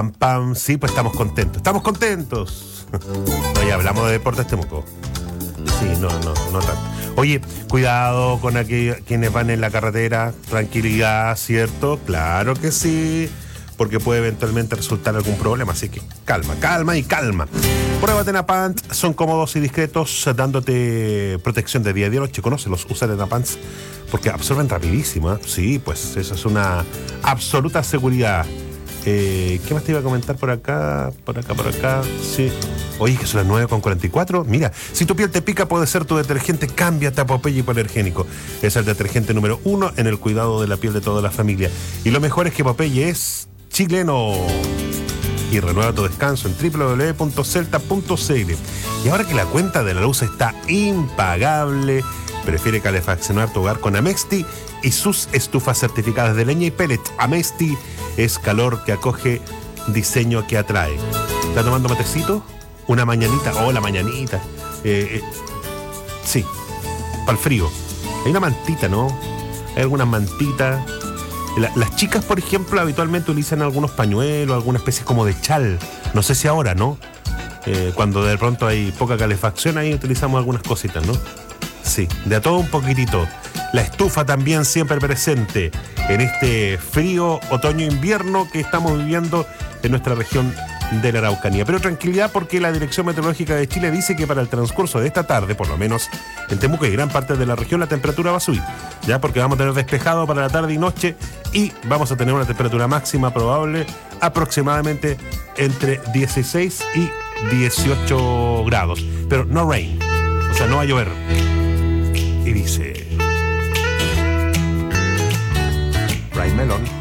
Pam, pam. Sí, pues estamos contentos. ¡Estamos contentos! No, ya hablamos de deportes Temuco. Sí, no tanto. Oye, cuidado con quienes van en la carretera. Tranquilidad, ¿cierto? Claro que sí. Porque puede eventualmente resultar algún problema. Así que calma y calma. Pruébate Napants, son cómodos y discretos, dándote protección de día y de noche. Conócelos, usa Napants porque absorben rapidísimo, ¿eh? Sí, pues eso es una absoluta seguridad. ¿Qué más te iba a comentar por acá? Sí. Oye, que son las 9:44. Mira, si tu piel te pica, puede ser tu detergente. Cámbiate a Popeye Hipoalergénico. Es el detergente número 1 en el cuidado de la piel de toda la familia. Y lo mejor es que Popeye es chileno. Y renueva tu descanso en www.celta.cl. Y ahora que la cuenta de la luz está impagable, prefiere calefaccionar tu hogar con Amesti y sus estufas certificadas de leña y pellet. Amesti es calor que acoge, diseño que atrae. ¿Estás tomando matecito? Una mañanita. Oh, la mañanita. Sí, para el frío. Hay una mantita, ¿no? Hay algunas mantitas. Las chicas, por ejemplo, habitualmente utilizan algunos pañuelos, alguna especie como de chal. No sé si ahora, ¿no? Cuando de pronto hay poca calefacción, ahí utilizamos algunas cositas, ¿no? Sí, de a todo un poquitito. La estufa también siempre presente en este frío otoño-invierno que estamos viviendo en nuestra región de la Araucanía. Pero tranquilidad, porque la Dirección Meteorológica de Chile dice que para el transcurso de esta tarde, por lo menos en Temuco y gran parte de la región, la temperatura va a subir, ya porque vamos a tener despejado para la tarde y noche y vamos a tener una temperatura máxima probable aproximadamente entre 16 y 18 grados. Pero no rain, o sea, no va a llover. Y dice Ray Melon.